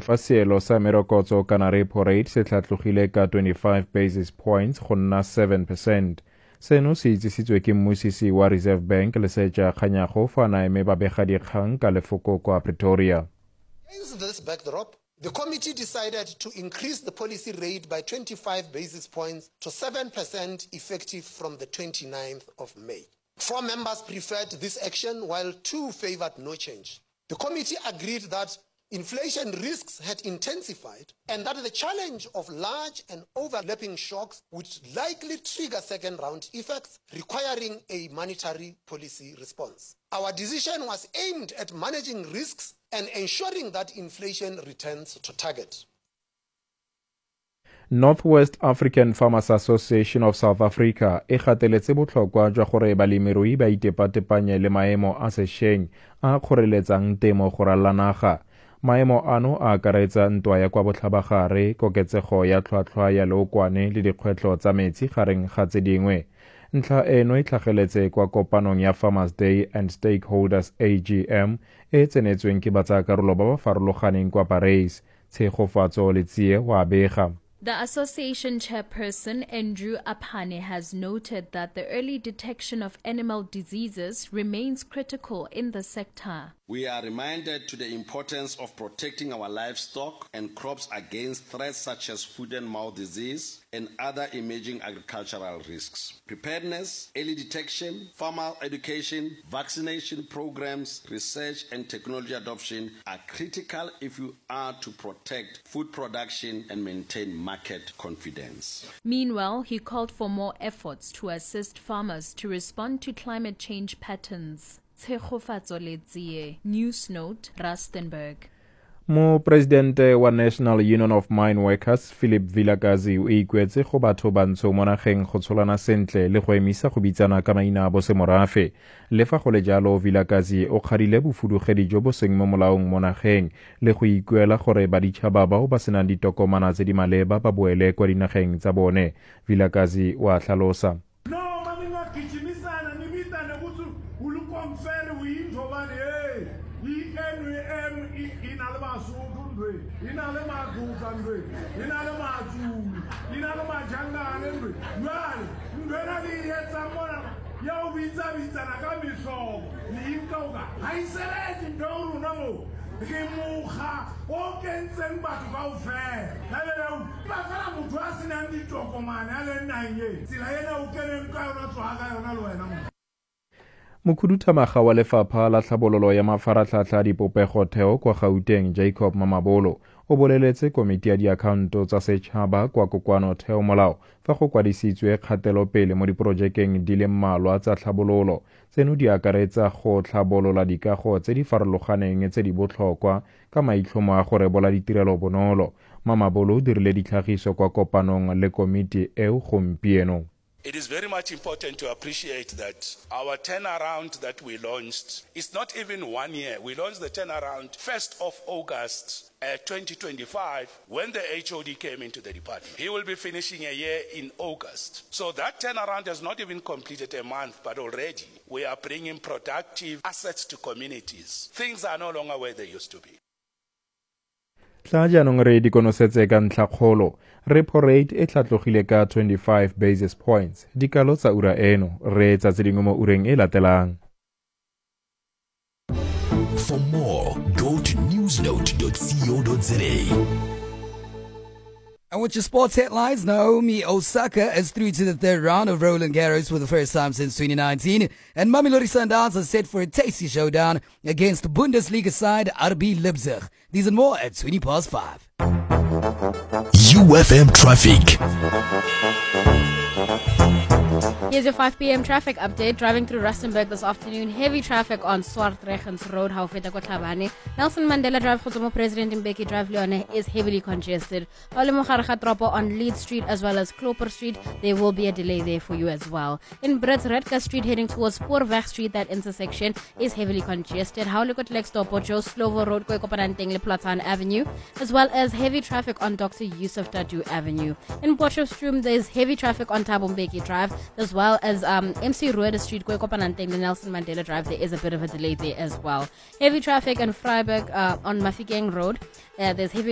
fa seelo sa merokotso kana repo rate se tlhatlogile ka 25 basis points go nna 7%. Seno se itsisitswe ke mmosisi wa Reserve Bank Lesetja Kganyago fa a naeme babegadikgang ka lefoko kwa Pretoria. Against this backdrop, the committee decided to increase the policy rate by 25 basis points to 7% effective from the 29th of May. 4 members preferred this action while 2 favored no change. The committee agreed that inflation risks had intensified and that the challenge of large and overlapping shocks would likely trigger second-round effects requiring a monetary policy response. Our decision was aimed at managing risks and ensuring that inflation returns to target. Northwest African Farmers Association of South Africa e gateletse botlhokwa jwa gore balemirui ba itepatepanye le maemo a sešweng a kgoreletsang temo go ralala naga. Maemo ano a akaretsa ntwa ya kwa botlhabagare, koketsego ya tlhwatlhwa ya leokwane le dikgwetlho tsa metsi gareng ga tse dingwe. Ntlha eno e tlhageletse kwa kopanong ya Farmers Day and Stakeholders AGM e tsenetsweng ke batsayakarolo ba ba farologaneng kwa Parys. Tshegofatso le tsie wa bega. The association chairperson, Andrew Apane, has noted that the early detection of animal diseases remains critical in the sector. We are reminded to the importance of protecting our livestock and crops against threats such as foot and mouth disease and other emerging agricultural risks. Preparedness, early detection, farmer education, vaccination programs, research and technology adoption are critical if you are to protect food production and maintain market confidence. Meanwhile, he called for more efforts to assist farmers to respond to climate change patterns. News Note, Rustenburg. Mopresidente wa National Union of Mine Workers Philip Vilakazi o ikwetse go batho bantsho mo nageng go tsholana sentle le go emisa go bitsana ka maina a bosemorafe. Le fa go le jalo, Vilakazi o kgadile bofudugedi jo bo seng mo molaong mo nageng le go ikuela gore baditšhaba bao ba senang ditokomana tse di maleba ba boele kwa dinageng tsa bone. Vilakazi wa tlhalosa. Mokhuduthamaga wa lefapha la tlhabololo ya mafaratlhatlha a dipopego Theo kwa Gauteng Jacob Mamabolo o boleletse komiti ya diakhaonto tsa setšhaba kwa kokoano Theo Molao fa go kwadisitswe kgatelopele mo diporojekeng di le mmalwa tsa tlhabololo. Tseno di akaretsa go tlhabolola dikago tse di farologaneng tse di botlhokwa ka maitlhomo a go rebola ditirelo bonolo. Mamabolo o dirile ditlhagiso kwa kopanong le komiti eo gompieno. It is very much important to appreciate that our turnaround that we launched is not even 1 year. We launched the turnaround 1st of August 2025 when the HOD came into the department. He will be finishing a year in August. So that turnaround has not even completed a month, but already we are bringing productive assets to communities. Things are no longer where they used to be. Tla jaanong re dikonosetse ka ntlhakgolo. Repo rate e tlhatlogile ka 25 basis points. Dikalo tsa ura eno re tsa tse dingwe mo ureng e latelang. For more, go to newsnote.co.za. And with your sports headlines, Naomi Osaka is through to the third round of Roland Garros for the first time since 2019. And Mamelodi Sundowns are set for a tasty showdown against Bundesliga side RB Leipzig. These and more at 5:20. UFM Traffic. Here's your 5 p.m. traffic update. Driving through Rustenburg this afternoon. Heavy traffic on Swartregens Road, Haufeta Kotlhabane. Nelson Mandela Drive, Kgotomo President Mbeki Drive, Leone is heavily congested. Tropo on Leeds Street as well as Cloper Street. There will be a delay there for you as well. In Brits, Redka Street heading towards Spoorweg Street, that intersection is heavily congested. Haulikot Lextopo, Joe Slovo Road, Koikopananteng, Platan Avenue, as well as heavy traffic on Dr. Yusuf Dadu Avenue. In Potchefstroom, there's heavy traffic on Thabo Mbeki Drive, as well as MC Rueda Street, Koikopananteng, the Nelson Mandela Drive. There is a bit of a delay there as well. Heavy traffic in Freiburg on Mafikeng Road. There's heavy